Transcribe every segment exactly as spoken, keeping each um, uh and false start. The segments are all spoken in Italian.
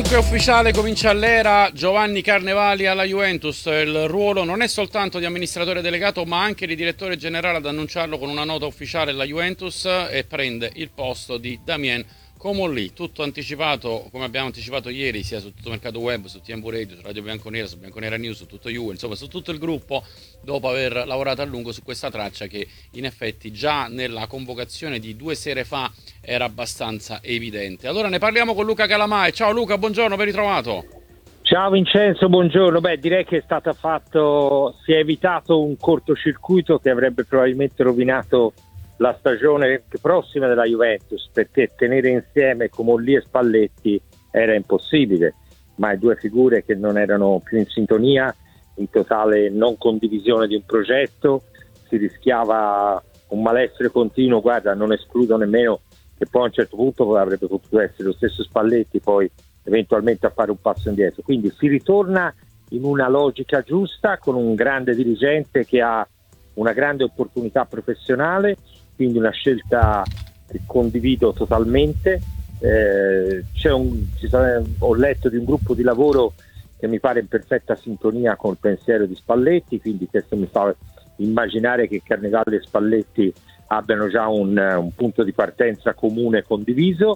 Dunque ufficiale, comincia l'era Giovanni Carnevali alla Juventus. Il ruolo non è soltanto di amministratore delegato ma anche di direttore generale, ad annunciarlo con una nota ufficiale la Juventus, e prende il posto di Damien Comolli. Tutto anticipato, come abbiamo anticipato ieri, sia su tutto il mercato web, su T M V Radio, su Radio Bianconera, su Bianconera News, su tutto Juve, insomma su tutto il gruppo, dopo aver lavorato a lungo su questa traccia che in effetti già nella convocazione di due sere fa era abbastanza evidente. Allora ne parliamo con Luca Calamai. Ciao Luca, buongiorno, ben ritrovato. Ciao Vincenzo, buongiorno. Beh, direi che è stato fatto, si è evitato un cortocircuito che avrebbe probabilmente rovinato la stagione prossima della Juventus, perché tenere insieme Comolli e Spalletti era impossibile, ma due figure che non erano più in sintonia, in totale non condivisione di un progetto, si rischiava un malessere continuo. Guarda, non escludo nemmeno che poi a un certo punto avrebbe potuto essere lo stesso Spalletti poi eventualmente a fare un passo indietro. Quindi si ritorna in una logica giusta, con un grande dirigente che ha una grande opportunità professionale, quindi una scelta che condivido totalmente. Eh, c'è un, ci sarà, ho letto di un gruppo di lavoro che mi pare in perfetta sintonia con il pensiero di Spalletti, quindi questo mi fa immaginare che Carnevali e Spalletti abbiano già un, un punto di partenza comune condiviso.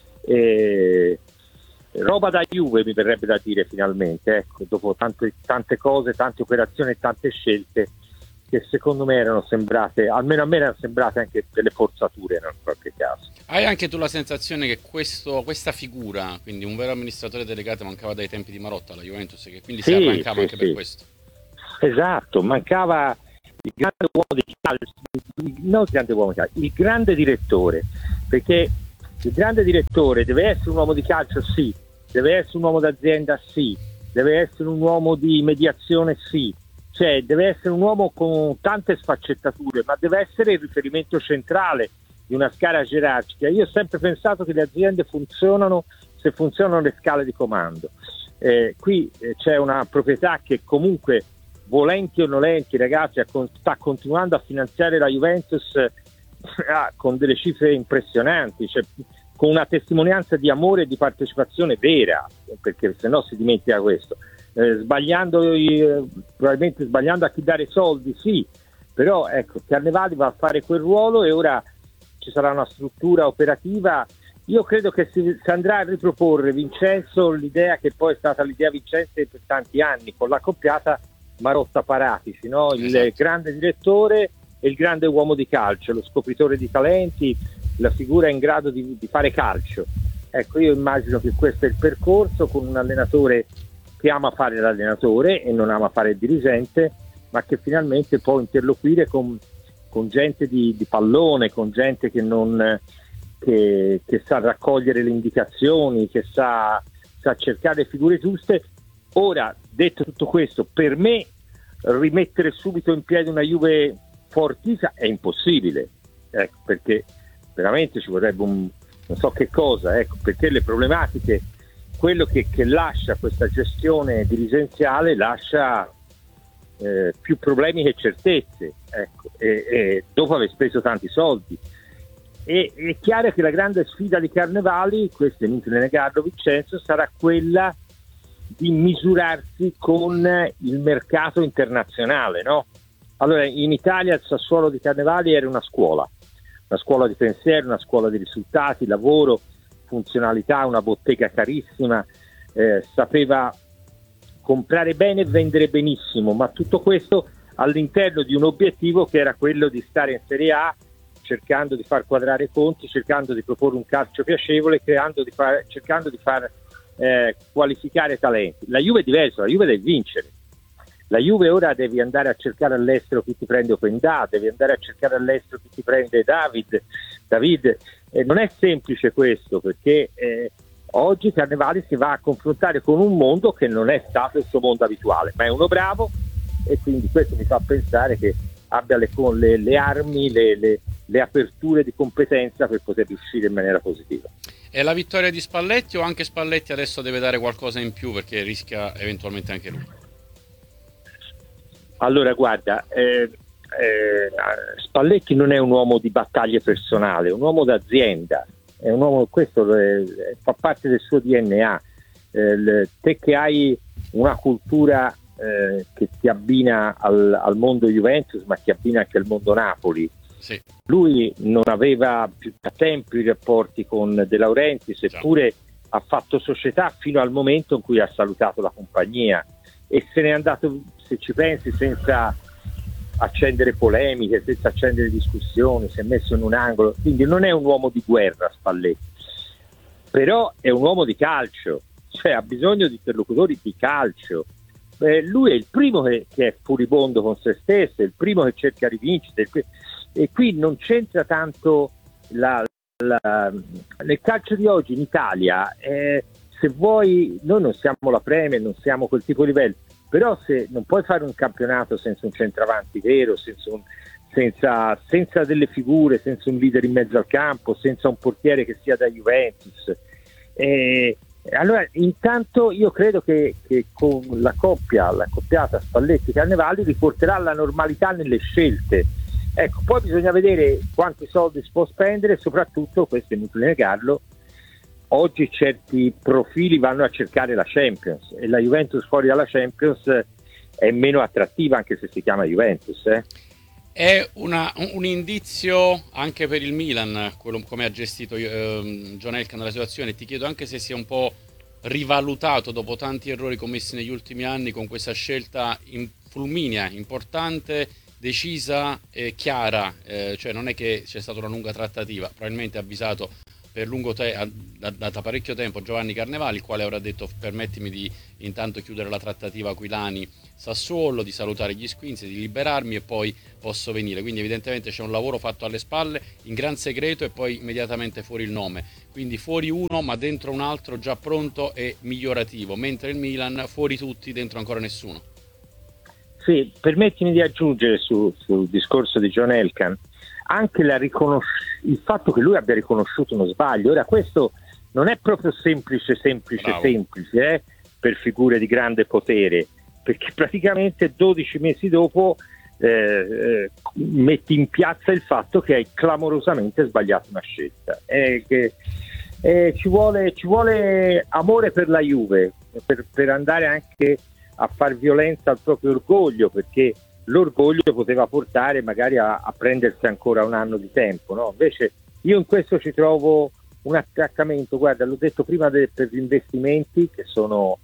E roba da Juve, mi verrebbe da dire, finalmente, ecco, dopo tante, tante cose, tante operazioni e tante scelte che secondo me erano sembrate, almeno a me erano sembrate anche delle forzature in qualche caso. Hai anche tu la sensazione che questo, questa figura, quindi un vero amministratore delegato, mancava dai tempi di Marotta alla Juventus, che quindi sì, si arrancava sì, anche sì. per questo? Esatto, mancava il grande uomo di calcio, non il grande uomo di calcio, il grande direttore, perché il grande direttore deve essere un uomo di calcio, sì, deve essere un uomo d'azienda, sì, deve essere un uomo di mediazione, sì, cioè deve essere un uomo con tante sfaccettature, ma deve essere il riferimento centrale di una scala gerarchica. Io ho sempre pensato che le aziende funzionano se funzionano le scale di comando. Eh, qui eh, c'è una proprietà che comunque, volenti o nolenti, ragazzi, sta continuando a finanziare la Juventus eh, con delle cifre impressionanti, cioè, con una testimonianza di amore e di partecipazione vera, perché se no si dimentica questo. Eh, sbagliando, eh, probabilmente sbagliando a chi dare soldi, sì, però ecco, Carnevali va a fare quel ruolo e ora ci sarà una struttura operativa. Io credo che si, si andrà a riproporre, Vincenzo, l'idea che poi è stata l'idea vincente per tanti anni con l'accoppiata Marotta-Paratici, no? Il esatto. grande direttore e il grande uomo di calcio, lo scopritore di talenti, la figura in grado di, di fare calcio. Ecco, io immagino che questo è il percorso, con un allenatore che ama fare l'allenatore e non ama fare il dirigente, ma che finalmente può interloquire con, con gente di, di pallone, con gente che, non, che, che sa raccogliere le indicazioni, che sa, sa cercare le figure giuste. Ora, detto tutto questo, per me rimettere subito in piedi una Juve fortissima è impossibile, ecco, perché veramente ci vorrebbe un non so che cosa, ecco, perché le problematiche, quello che, che lascia questa gestione dirigenziale lascia eh, più problemi che certezze, ecco, e, e dopo aver speso tanti soldi. E è chiaro che la grande sfida di Carnevali, questo è inutile negarlo Vincenzo, sarà quella di misurarsi con il mercato internazionale, no? Allora, in Italia il Sassuolo di Carnevali era una scuola, una scuola di pensiero, una scuola di risultati, lavoro, funzionalità, una bottega carissima, eh, sapeva comprare bene e vendere benissimo, ma tutto questo all'interno di un obiettivo che era quello di stare in Serie A, cercando di far quadrare i conti, cercando di proporre un calcio piacevole, creando di far, cercando di far eh, qualificare talenti. La Juve è diversa, la Juve deve vincere. La Juve ora devi andare a cercare all'estero chi ti prende Opendà, devi andare a cercare all'estero chi ti prende David. David. Eh, non è semplice questo, perché eh, oggi Carnevali si va a confrontare con un mondo che non è stato il suo mondo abituale, ma è uno bravo, e quindi questo mi fa pensare che abbia le, le, le armi, le, le, le aperture di competenza per poter riuscire in maniera positiva. È la vittoria di Spalletti o anche Spalletti adesso deve dare qualcosa in più perché rischia eventualmente anche lui? Allora guarda, eh, eh, Spalletti non è un uomo di battaglie personali, è un uomo d'azienda, è un uomo, questo è, fa parte del suo D N A, eh, te che hai una cultura eh, che ti abbina al, al mondo Juventus, ma ti abbina anche al mondo Napoli. Sì. Lui non aveva più da tempo i rapporti con De Laurentiis, eppure ha fatto società fino al momento in cui ha salutato la compagnia e se n'è andato, se ci pensi, senza accendere polemiche, senza accendere discussioni, si è messo in un angolo. Quindi non è un uomo di guerra Spalletti, però è un uomo di calcio, cioè ha bisogno di interlocutori di calcio. Eh, lui è il primo che, che è furibondo con se stesso, è il primo che cerca rivincite, e qui non c'entra tanto la, la, nel calcio di oggi in Italia. Eh, se vuoi, noi non siamo la Premier, non siamo quel tipo di livello, però se non puoi fare un campionato senza un centravanti vero, senza, un, senza, senza delle figure, senza un leader in mezzo al campo, senza un portiere che sia da Juventus, eh, allora intanto io credo che, che con la coppia, la coppiata Spalletti-Carnevali riporterà la normalità nelle scelte. Ecco, poi bisogna vedere quanti soldi si può spendere e soprattutto, questo è inutile negarlo, oggi certi profili vanno a cercare la Champions e la Juventus fuori dalla Champions è meno attrattiva, anche se si chiama Juventus. Eh. È una, un indizio anche per il Milan, quello come ha gestito eh, John Elkann nella situazione. Ti chiedo anche se sia un po' rivalutato dopo tanti errori commessi negli ultimi anni con questa scelta in fulminea, importante, decisa e chiara, eh, cioè non è che c'è stata una lunga trattativa, probabilmente ha avvisato per lungo te- da, da, da parecchio tempo Giovanni Carnevali, il quale avrà detto permettimi di intanto chiudere la trattativa Aquilani-Sassuolo, di salutare gli squinzi, di liberarmi e poi posso venire. Quindi evidentemente c'è un lavoro fatto alle spalle in gran segreto e poi immediatamente fuori il nome, quindi fuori uno ma dentro un altro già pronto e migliorativo, mentre il Milan fuori tutti, dentro ancora nessuno. Sì, permettimi di aggiungere su, sul discorso di John Elkann anche la riconosc- il fatto che lui abbia riconosciuto uno sbaglio. Ora questo non è proprio semplice, semplice, Bravo. semplice eh, per figure di grande potere, perché praticamente dodici mesi dopo eh, eh, metti in piazza il fatto che hai clamorosamente sbagliato una scelta. Eh, che, eh, ci vuole, ci vuole amore per la Juve, per, per andare anche a far violenza al proprio orgoglio, perché l'orgoglio poteva portare magari a, a prendersi ancora un anno di tempo, no? Invece io in questo ci trovo un attaccamento, guarda, l'ho detto prima de, per gli investimenti che sono,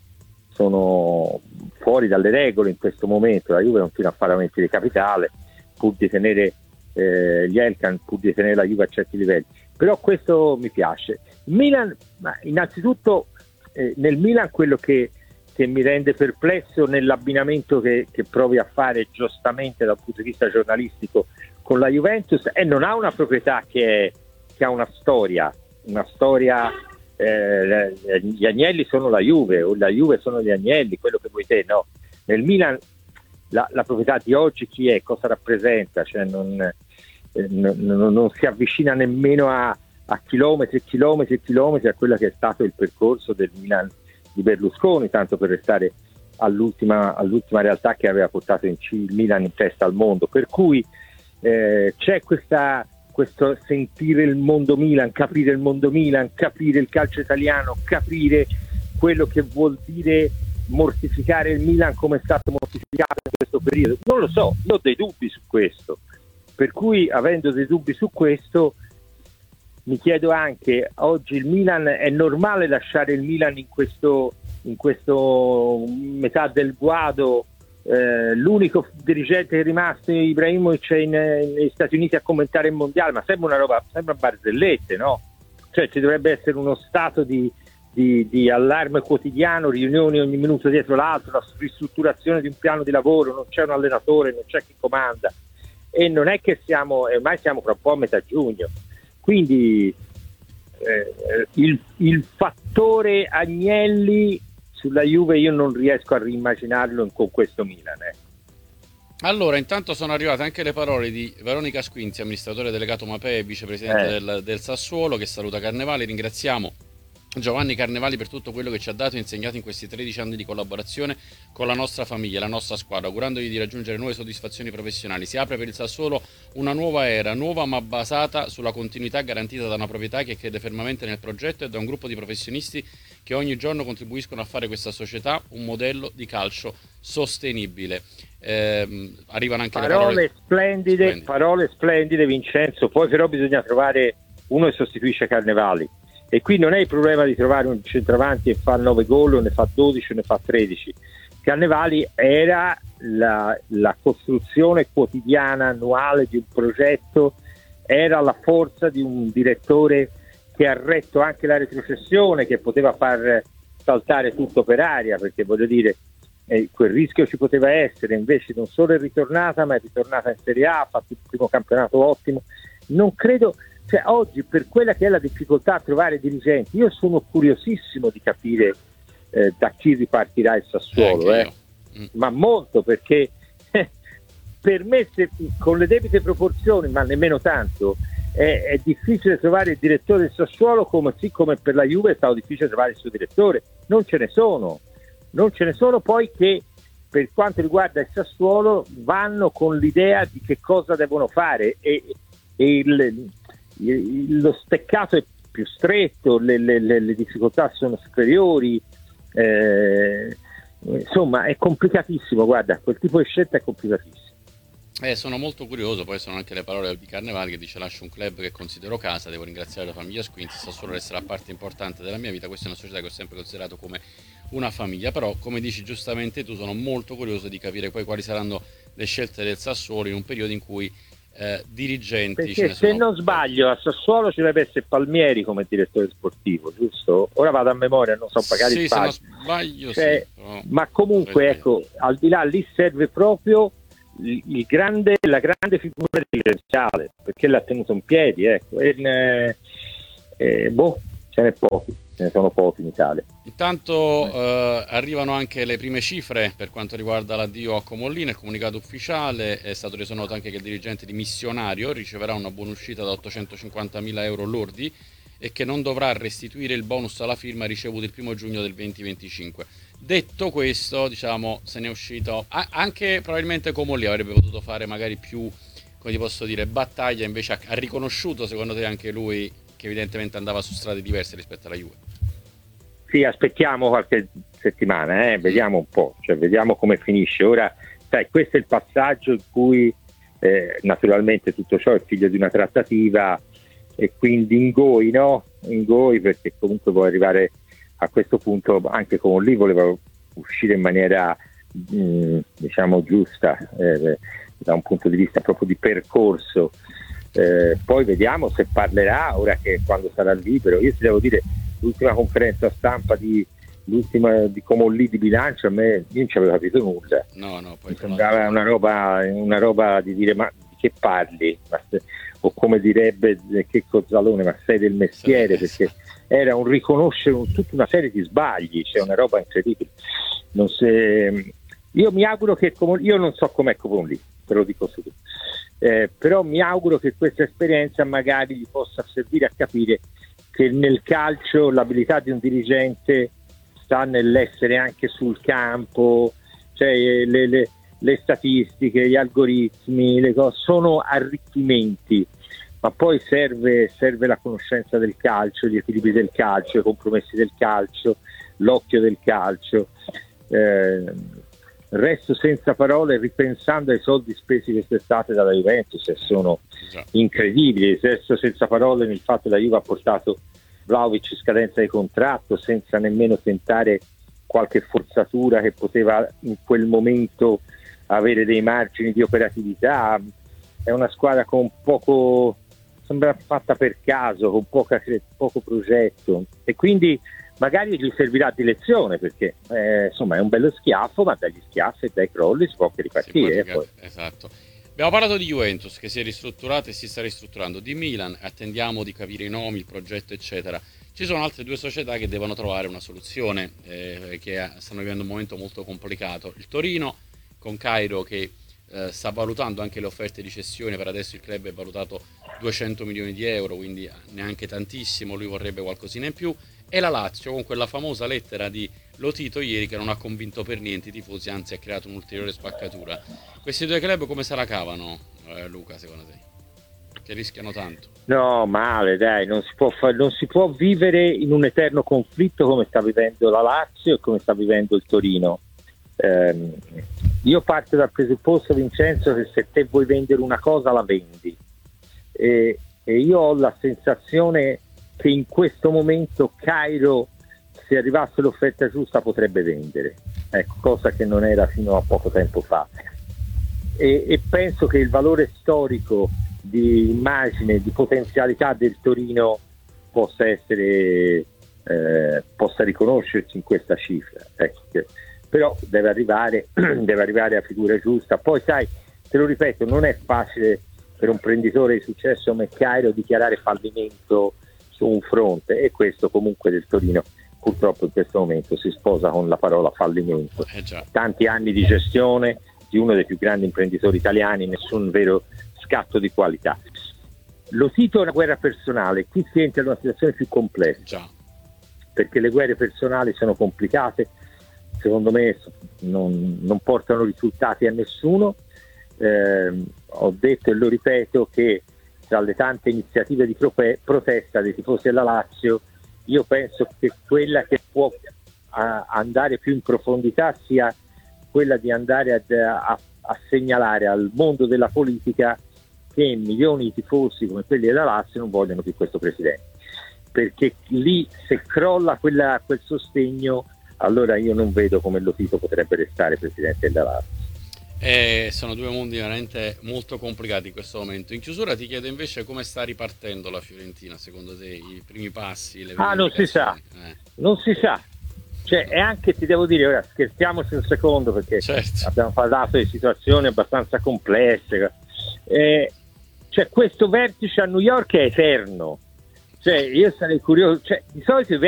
sono fuori dalle regole in questo momento. La Juve non fino a fare aumenti di capitale pur di tenere eh, gli Elkann, pur di tenere la Juve a certi livelli, però questo mi piace. Milan, ma innanzitutto eh, nel Milan quello che che mi rende perplesso nell'abbinamento che, che provi a fare giustamente dal punto di vista giornalistico con la Juventus, e non ha una proprietà che, è, che ha una storia, una storia, eh, gli Agnelli sono la Juve o la Juve sono gli Agnelli, quello che vuoi te, no? Nel Milan la, la proprietà di oggi chi è, cosa rappresenta, cioè non, eh, non, non, non si avvicina nemmeno a, a chilometri e chilometri e chilometri a quello che è stato il percorso del Milan di Berlusconi, tanto per restare all'ultima, all'ultima realtà che aveva portato in C, il Milan in testa al mondo, per cui eh, c'è questa, questo sentire il mondo Milan, capire il mondo Milan, capire il calcio italiano, capire quello che vuol dire mortificare il Milan come è stato mortificato in questo periodo. Non lo so, io ho dei dubbi su questo, per cui avendo dei dubbi su questo mi chiedo anche, oggi il Milan, è normale lasciare il Milan in questo, in questo metà del guado? Eh, l'unico dirigente che è rimasto, Ibrahimovic, è in, negli Stati Uniti a commentare il mondiale, ma sembra una roba, sembra barzellette, no? Cioè ci dovrebbe essere uno stato di, di, di allarme quotidiano, riunioni ogni minuto dietro l'altro, la ristrutturazione di un piano di lavoro, non c'è un allenatore, non c'è chi comanda, e non è che siamo, ormai siamo fra un po' a metà giugno. Quindi eh, il, il fattore Agnelli sulla Juve io non riesco a rimmaginarlo con questo Milan. Eh. Allora, intanto sono arrivate anche le parole di Veronica Squinzi, amministratore delegato Mapei e vicepresidente Eh. del, del Sassuolo, che saluta Carnevali. Ringraziamo Giovanni Carnevali per tutto quello che ci ha dato e insegnato in questi tredici anni di collaborazione con la nostra famiglia, la nostra squadra, augurandogli di raggiungere nuove soddisfazioni professionali. Si apre per il Sassuolo una nuova era, nuova ma basata sulla continuità garantita da una proprietà che crede fermamente nel progetto e da un gruppo di professionisti che ogni giorno contribuiscono a fare questa società un modello di calcio sostenibile. Eh, arrivano anche parole, le parole splendide, splendide, parole splendide, Vincenzo. Poi però bisogna trovare uno che sostituisce Carnevali, e qui non è il problema di trovare un centravanti e fa nove gol o ne fa dodici o ne fa tredici. Carnevali era la, la costruzione quotidiana, annuale di un progetto, era la forza di un direttore che ha retto anche la retrocessione, che poteva far saltare tutto per aria, perché voglio dire, eh, quel rischio ci poteva essere. Invece non solo è ritornata, ma è ritornata in Serie A, ha fatto il primo campionato ottimo. Non credo, cioè oggi, per quella che è la difficoltà a trovare dirigenti, io sono curiosissimo di capire eh, da chi ripartirà il Sassuolo, eh, mm. ma molto, perché eh, per me, se, con le debite proporzioni, ma nemmeno tanto, è, è difficile trovare il direttore del Sassuolo, come sì, come per la Juve è stato difficile trovare il suo direttore. Non ce ne sono, non ce ne sono poi che, per quanto riguarda il Sassuolo, vanno con l'idea di che cosa devono fare, e, e il, il, lo steccato è più stretto, le, le, le difficoltà sono superiori, eh, insomma è complicatissimo. Guarda, quel tipo di scelta è complicatissimo. Eh, sono molto curioso. Poi sono anche le parole di Carnevali, che dice: lascio un club che considero casa, devo ringraziare la famiglia Squinzi, Sassuolo resterà parte importante della mia vita, questa è una società che ho sempre considerato come una famiglia. Però, come dici giustamente tu, sono molto curioso di capire poi quali saranno le scelte del Sassuolo in un periodo in cui eh, dirigenti Perché ce ne se sono... non sbaglio a Sassuolo ci deve essere Palmieri come direttore sportivo, giusto? Ora vado a memoria, non so, magari sì, sbaglio. se non sbaglio, cioè, sì, però... ma comunque ecco, al di là, lì serve proprio il, il grande, la grande figura dirigenziale, perché l'ha tenuto in piedi, ecco. E, eh, eh, boh, ce n'è pochi, ce ne sono pochi in Italia. Intanto eh, arrivano anche le prime cifre per quanto riguarda l'addio a Comollino. Il comunicato ufficiale: è stato reso noto anche che il dirigente di Missionario riceverà una buonuscita da ottocentocinquantamila euro lordi e che non dovrà restituire il bonus alla firma ricevuto il primo giugno del duemilaventicinque. Detto questo, diciamo, se ne è uscito anche probabilmente Comollino avrebbe potuto fare magari più, come ti posso dire, battaglia. Invece ha, ha riconosciuto, secondo te, anche lui che evidentemente andava su strade diverse rispetto alla Juve? Sì, aspettiamo qualche settimana, eh, vediamo un po', cioè vediamo come finisce. Ora, sai, questo è il passaggio in cui eh, naturalmente tutto ciò è figlio di una trattativa, e quindi ingoi, no? Ingoi, perché comunque vuoi arrivare a questo punto. Anche con lì voleva uscire in maniera mh, diciamo giusta, eh, da un punto di vista proprio di percorso. Eh, poi vediamo se parlerà ora, che quando sarà libero. Io ti devo dire, l'ultima conferenza stampa di l'ultima di Comolli di bilancio, a me io non ci avevo capito nulla. No, no, poi mi sembrava una roba, una roba di dire: ma di che parli? Ma se, o come direbbe che Cozzalone, ma sei del mestiere, perché era un riconoscere un, tutta una serie di sbagli, c'è cioè una roba incredibile. Non se, io mi auguro che Comolli, io non so com'è Comolli, te lo dico subito, eh, però mi auguro che questa esperienza magari gli possa servire a capire che nel calcio l'abilità di un dirigente sta nell'essere anche sul campo, cioè le, le, le statistiche, gli algoritmi, le cose sono arricchimenti, ma poi serve, serve la conoscenza del calcio, gli equilibri del calcio, i compromessi del calcio, l'occhio del calcio. Eh, resto senza parole ripensando ai soldi spesi quest'estate dalla Juventus, e sono incredibili. Resto senza parole nel fatto che la Juve ha portato Vlahovic in scadenza di contratto senza nemmeno tentare qualche forzatura che poteva in quel momento avere dei margini di operatività. È una squadra con poco, sembra fatta per caso, con poca, poco progetto, e quindi magari gli servirà di lezione, perché eh, insomma è un bello schiaffo, ma dagli schiaffi e dai crolli si può anche ripartire. Può, esatto. Abbiamo parlato di Juventus che si è ristrutturata e si sta ristrutturando, di Milan attendiamo di capire i nomi, il progetto eccetera. Ci sono altre due società che devono trovare una soluzione, eh, che stanno vivendo un momento molto complicato. Il Torino con Cairo che eh, sta valutando anche le offerte di cessione. Per adesso il club è valutato duecento milioni di euro, quindi neanche tantissimo, lui vorrebbe qualcosina in più. E la Lazio con quella famosa lettera di Lotito ieri che non ha convinto per niente i tifosi, anzi ha creato un'ulteriore spaccatura. Questi due club come se la cavano, eh, Luca, secondo te? che rischiano tanto. No, male, dai, non si può fa- non si può vivere in un eterno conflitto come sta vivendo la Lazio e come sta vivendo il Torino. Eh, io parto dal presupposto, Vincenzo, che se te vuoi vendere una cosa la vendi, e, e io ho la sensazione che in questo momento Cairo, se arrivasse l'offerta giusta, potrebbe vendere, ecco, cosa che non era fino a poco tempo fa, e, e penso che il valore storico di immagine, di potenzialità del Torino possa essere eh, possa riconoscersi in questa cifra, ecco. Però deve arrivare deve arrivare a figura giusta. Poi sai, te lo ripeto, non è facile per un imprenditore di successo come Cairo dichiarare fallimento su un fronte, e questo comunque del Torino purtroppo in questo momento si sposa con la parola fallimento. Eh già. Tanti anni di gestione di uno dei più grandi imprenditori italiani, nessun vero scatto di qualità. Lo cito, è una guerra personale, qui si entra in una situazione più complessa. Già. Perché le guerre personali sono complicate, secondo me non, non portano risultati a nessuno. Eh, ho detto e lo ripeto che tra le tante iniziative di prope- protesta dei tifosi della Lazio, io penso che quella che può a, andare più in profondità sia quella di andare ad, a, a segnalare al mondo della politica che milioni di tifosi come quelli della Lazio non vogliono più questo presidente, perché lì se crolla quella, quel sostegno, allora io non vedo come Lotito potrebbe restare presidente della Lazio. Eh, sono due mondi veramente molto complicati in questo momento. In chiusura ti chiedo invece come sta ripartendo la Fiorentina, secondo te, i primi passi, le Ah, non si sa, eh. non si sa. Cioè, e anche ti devo dire, ora scherziamoci un secondo, perché certo. abbiamo parlato di situazioni abbastanza complesse. Eh, cioè, questo vertice a New York è eterno. Cioè, io sarei curioso, cioè, di solito i